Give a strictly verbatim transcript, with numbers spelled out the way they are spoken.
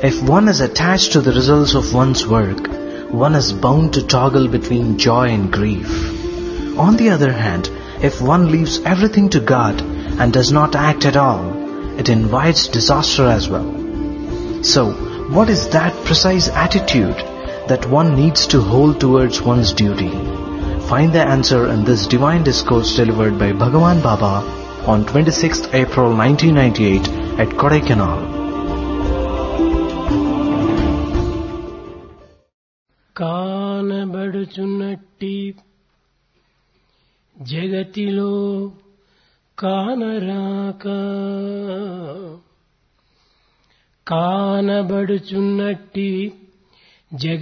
If one is attached to the results of one's work, one is bound to toggle between joy and grief. On the other hand, if one leaves everything to God and does not act at all, it invites disaster as well. So, what is that precise attitude that one needs to hold towards one's duty? Find the answer in this divine discourse delivered by Bhagavan Baba on twenty-sixth April nineteen ninety-eight at Kodaikanal. కానబడుచున్నట్టి జగతిలో కానరాక కానబడుచున్నట్టి